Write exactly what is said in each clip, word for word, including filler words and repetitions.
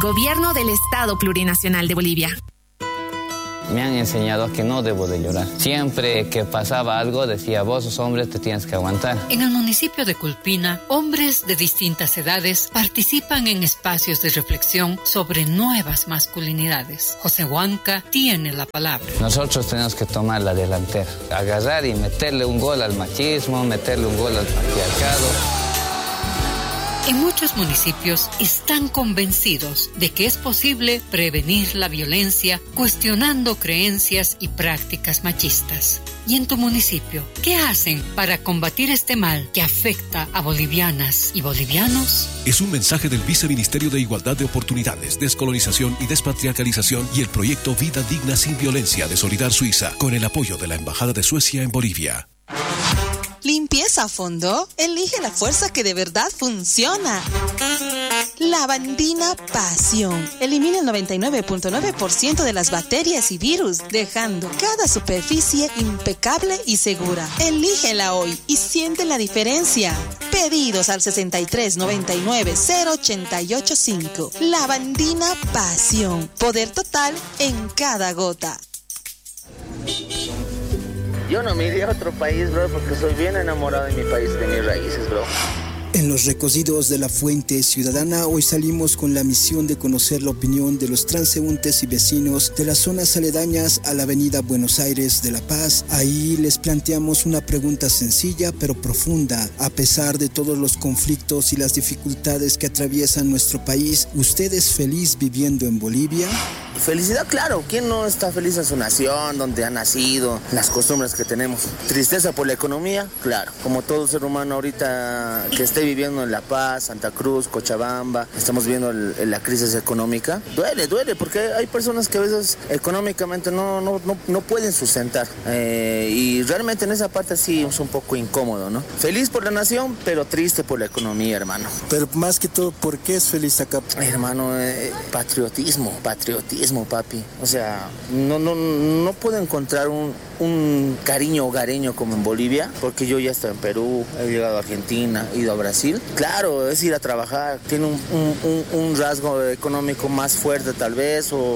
Gobierno del Estado Plurinacional de Bolivia. Me han enseñado que no debo de llorar. Siempre que pasaba algo decía, vos sos hombre, te tienes que aguantar. En el municipio de Culpina, hombres de distintas edades participan en espacios de reflexión sobre nuevas masculinidades. José Huanca tiene la palabra. Nosotros tenemos que tomar la delantera, agarrar y meterle un gol al machismo, meterle un gol al patriarcado. En muchos municipios están convencidos de que es posible prevenir la violencia cuestionando creencias y prácticas machistas. ¿Y en tu municipio, qué hacen para combatir este mal que afecta a bolivianas y bolivianos? Es un mensaje del Viceministerio de Igualdad de Oportunidades, Descolonización y Despatriarcalización y el proyecto Vida Digna Sin Violencia de Solidar Suiza, con el apoyo de la Embajada de Suecia en Bolivia. ¿Limpieza a fondo? Elige la fuerza que de verdad funciona. Lavandina Pasión. Elimina el noventa y nueve punto nueve por ciento de las bacterias y virus, dejando cada superficie impecable y segura. Elígela hoy y siente la diferencia. Pedidos al sesenta y tres noventa y nueve cero ochenta y ocho cinco. Lavandina Pasión. Poder total en cada gota. Yo no me iría a otro país, bro, porque soy bien enamorado de mi país, de mis raíces, bro. En los recorridos de la Fuente Ciudadana, hoy salimos con la misión de conocer la opinión de los transeúntes y vecinos de las zonas aledañas a la avenida Buenos Aires de La Paz. Ahí les planteamos una pregunta sencilla pero profunda. A pesar de todos los conflictos y las dificultades que atraviesan nuestro país, ¿usted es feliz viviendo en Bolivia? Felicidad, claro. ¿Quién no está feliz en su nación, donde ha nacido, las costumbres que tenemos? Tristeza por la economía, claro. Como todo ser humano ahorita que esté viviendo en La Paz, Santa Cruz, Cochabamba, estamos viendo el, el, la crisis económica. Duele, duele, porque hay personas que a veces económicamente no, no, no, no pueden sustentar. Eh, y realmente en esa parte sí es un poco incómodo, ¿no? Feliz por la nación, pero triste por la economía, hermano. Pero más que todo, ¿por qué es feliz acá? Hermano, eh, patriotismo, patriotismo. Papi, o sea, no, no, no puedo encontrar un, un cariño hogareño como en Bolivia, porque yo ya estoy en Perú, he llegado a Argentina, he ido a Brasil. Claro, es ir a trabajar, tiene un, un, un, un rasgo económico más fuerte tal vez, o...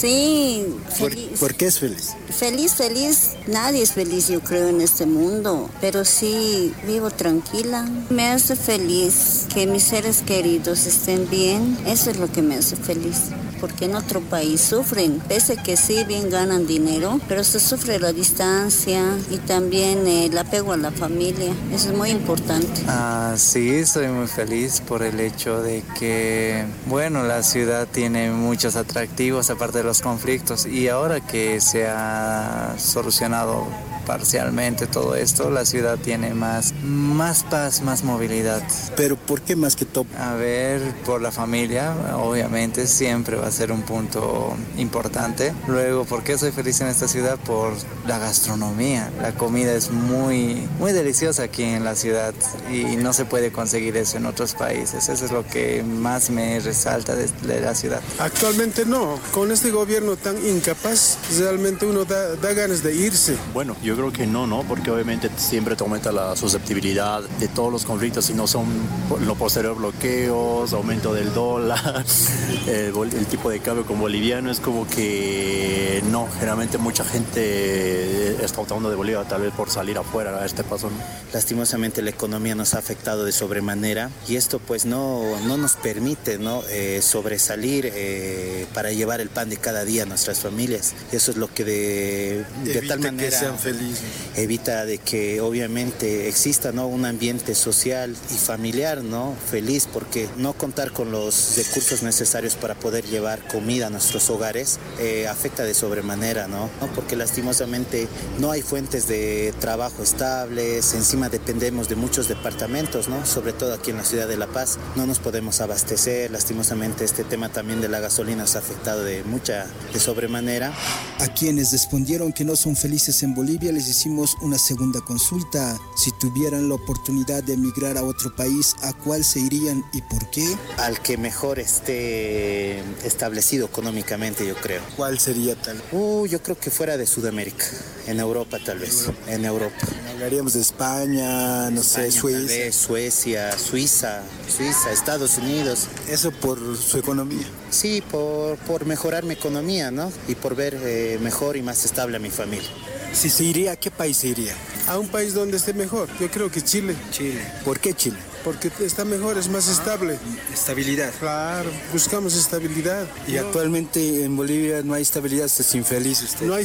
Sí, feliz. ¿Por, ¿Por qué es feliz? Feliz, feliz, nadie es feliz yo creo en este mundo, pero sí vivo tranquila. Me hace feliz que mis seres queridos estén bien, eso es lo que me hace feliz. Porque en otro país sufren, pese a que sí bien ganan dinero, pero se sufre la distancia y también el apego a la familia, eso es muy importante. Ah, sí, estoy muy feliz por el hecho de que, bueno, la ciudad tiene muchos atractivos aparte de los conflictos y ahora que se ha solucionado parcialmente todo esto, la ciudad tiene más, más paz, más movilidad. ¿Pero por qué más que todo? A ver, por la familia, obviamente siempre va a ser un punto importante. Luego, ¿por qué soy feliz en esta ciudad? Por la gastronomía. La comida es muy, muy deliciosa aquí en la ciudad y no se puede conseguir eso en otros países. Eso es lo que más me resalta de, de la ciudad. Actualmente no. Con este gobierno tan incapaz, realmente uno da, da ganas de irse. Bueno, yo creo que no, ¿no? Porque obviamente siempre te aumenta la susceptibilidad de todos los conflictos, si no son lo posterior bloqueos, aumento del dólar, el, el tipo de cambio con boliviano, es como que no, generalmente mucha gente está optando de Bolivia tal vez por salir afuera a este paso, ¿no? Lastimosamente la economía nos ha afectado de sobremanera y esto pues no, no nos permite, ¿no? eh, sobresalir eh, para llevar el pan de cada día a nuestras familias. Y eso es lo que de, de tal manera... que sean felices. Evita de que obviamente exista, ¿no? un ambiente social y familiar, ¿no? feliz, porque no contar con los recursos necesarios para poder llevar comida a nuestros hogares eh, afecta de sobremanera, ¿no? ¿no? Porque lastimosamente no hay fuentes de trabajo estables, encima dependemos de muchos departamentos, ¿no? sobre todo aquí en la ciudad de La Paz, no nos podemos abastecer, lastimosamente este tema también de la gasolina nos ha afectado de mucha, de sobremanera. A quienes respondieron que no son felices en Bolivia les hicimos una segunda consulta. Si tuvieran la oportunidad de emigrar a otro país, ¿a cuál se irían y por qué? Al que mejor esté establecido económicamente, yo creo. ¿Cuál sería tal? Uh, yo creo que fuera de Sudamérica, en Europa tal vez, Europa. en Europa. Hablaríamos de España, no España, sé, Suiza. Tal vez, Suecia, Suiza, Suiza, Estados Unidos. Eso por su economía. Sí, por, por mejorar mi economía, ¿no? Y por ver eh, mejor y más estable a mi familia. Si se iría, ¿a qué país se iría? A un país donde esté mejor. Yo creo que Chile. Chile. ¿Por qué Chile? Porque está mejor, es más estable. Estabilidad. Claro, buscamos estabilidad. Y no. Actualmente en Bolivia no hay estabilidad, es infeliz usted. No hay